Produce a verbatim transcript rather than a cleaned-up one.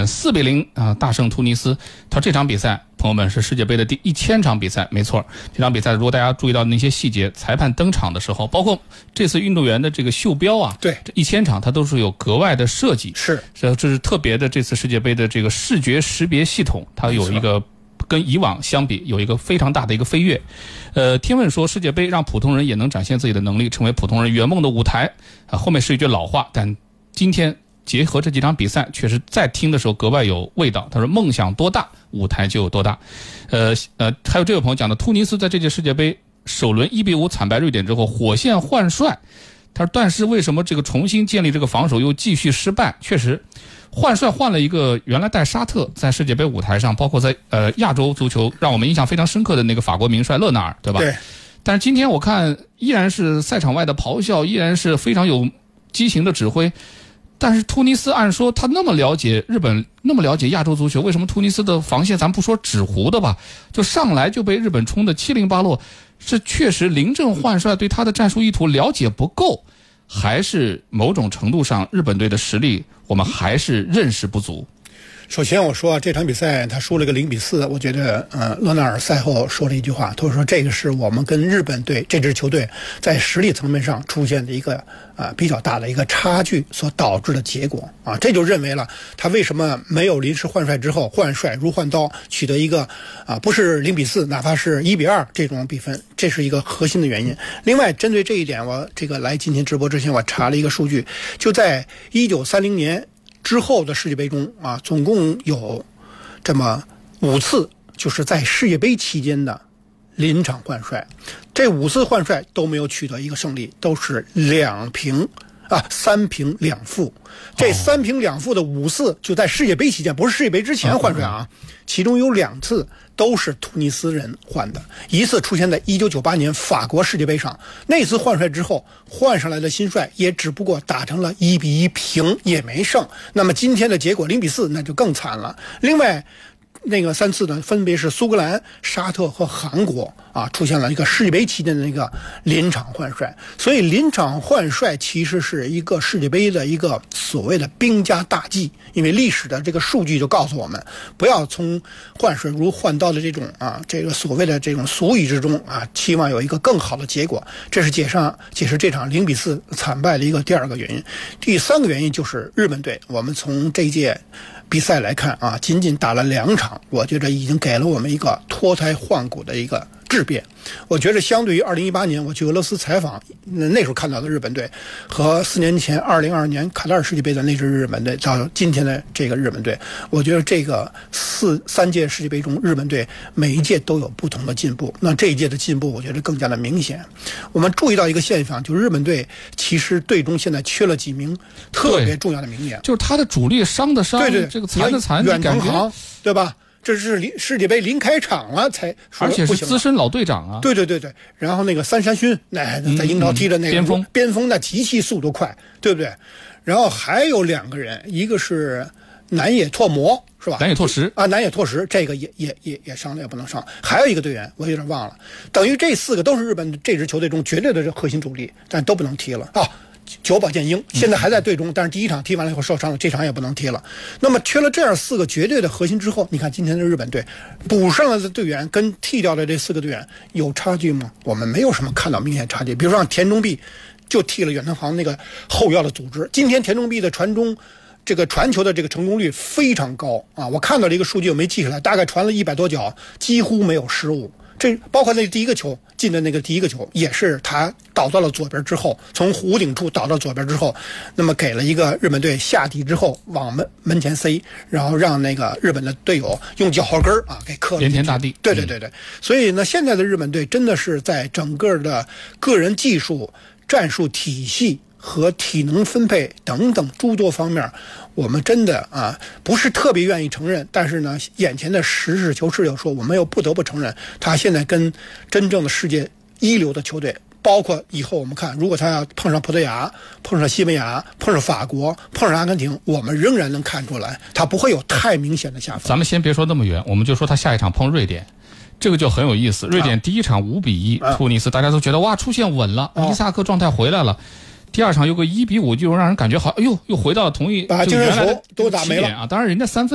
本四比零啊大胜突尼斯。他说这场比赛，朋友们是世界杯的第一千场比赛，没错。这场比赛如果大家注意到那些细节，裁判登场的时候，包括这次运动员的这个袖标啊， 对， 这一千场它都是有格外的设计， 是， 这这是特别的。这次世界杯的这个视觉识别系统，它有一个跟以往相比有一个非常大的一个飞跃。呃，天问说世界杯让普通人也能展现自己的能力，成为普通人圆梦的舞台啊。后面是一句老话，但今天结合这几场比赛，确实在听的时候格外有味道。他说梦想多大，舞台就有多大。呃呃，还有这位朋友讲的，突尼斯在这届世界杯首轮一比五惨败瑞典之后，火线换帅。他说但是为什么这个重新建立这个防守又继续失败？确实换帅换了一个原来带沙特在世界杯舞台上，包括在呃亚洲足球让我们印象非常深刻的那个法国名帅勒纳尔，对吧？ 对。 但是今天我看依然是赛场外的咆哮，依然是非常有激情的指挥。但是突尼斯按说他那么了解日本，那么了解亚洲足球，为什么突尼斯的防线咱不说纸糊的吧，就上来就被日本冲得七零八落？是确实临阵换帅对他的战术意图了解不够，还是某种程度上日本队的实力我们还是认识不足？ 首先我说这场比赛他输了个零比四，我觉得呃勒纳尔赛后说了一句话，他说这个是我们跟日本队这支球队在实力层面上出现的一个啊、呃、比较大的一个差距所导致的结果啊，这就认为了他为什么没有临时换帅之后换帅如换刀，取得一个啊不是零比四，哪怕是一比二这种比分，这是一个核心的原因。另外针对这一点，我这个来今天直播之前我查了一个数据，就在一九三零年之后的世界杯中啊，总共有这么五次，就是在世界杯期间的临场换帅，这五次换帅都没有取得一个胜利，都是两平啊三平两负。这三平两负的五次就在世界杯期间，不是世界杯之前换帅啊，其中有两次都是突尼斯人换的，一次出现在一九九八年法国世界杯上，那次换帅之后换上来的新帅也只不过打成了一比一平，也没胜。那么今天的结果零比四，那就更惨了。另外那个三次呢，分别是苏格兰、沙特和韩国啊，出现了一个世界杯期间的那个临场换帅。所以临场换帅其实是一个世界杯的一个所谓的兵家大忌，因为历史的这个数据就告诉我们，不要从换帅如换刀的这种啊这个所谓的这种俗语之中啊，期望有一个更好的结果。这是解上解释这场零比四惨败的一个第二个原因。第三个原因就是日本队，我们从这一届比赛来看啊，仅仅打了两场，我觉得已经给了我们一个脱胎换骨的一个质变。我觉得相对于二零一八年我去俄罗斯采访那时候看到的日本队，和四年前二零二二年卡塔尔世界杯的那支日本队到今天的这个日本队，我觉得这个四三届世界杯中日本队每一届都有不同的进步，那这一届的进步我觉得更加的明显。我们注意到一个现象，就是日本队其实队中现在缺了几名特别重要的名将， 就是他的主力伤的伤， 对对， 这个残的残， 远藤航，对吧？这是临世界杯临开场了才， 而且是资深老队长啊。 对对对对，然后那个三山勋，那在英超踢的那个、 嗯、边锋， 边锋那极其速度快，对不对？然后还有两个人，一个是南野拓磨，是吧？ 南野拓实啊，南野拓实这个也也也也伤了，也不能上。还有一个队员，我有点忘了，等于这四个都是日本这支球队中绝对的核心主力，但都不能踢了啊。久保建英现在还在队中，但是第一场踢完了以后受伤了，这场也不能踢了。那么缺了这样四个绝对的核心之后，你看今天的日本队补上来的队员跟替掉的这四个队员有差距吗？我们没有什么看到明显差距。比如说像田中碧就替了远藤航那个后腰的组织，今天田中碧的传中这个传球的这个成功率非常高啊！我看到了一个数据，我没记下来，大概传了一百多脚，几乎没有失误。这包括那第一个球进的那个第一个球，也是他倒到了左边之后，从弧顶处倒到左边之后，那么给了一个日本队下底之后往门门前塞，然后让那个日本的队友用脚后跟啊给磕了连天大地。 对对对对，所以呢，现在的日本队真的是在整个的个人技术、战术体系和体能分配等等诸多方面，我们真的啊不是特别愿意承认，但是呢，眼前的实事求是要说，我们又不得不承认，他现在跟真正的世界一流的球队，包括以后我们看，如果他要碰上葡萄牙、碰上西班牙、碰上法国、碰上阿根廷，我们仍然能看出来，他不会有太明显的下风。 咱们先别说那么远，我们就说他下一场碰瑞典。这个就很有意思，瑞典第一场五比一、啊、突尼斯，大家都觉得哇出现稳了，伊萨克状态回来了。第二场有个一比五，就让人感觉好，哎呦，又回到了同一把精神球都打没了啊！当然，人家三分。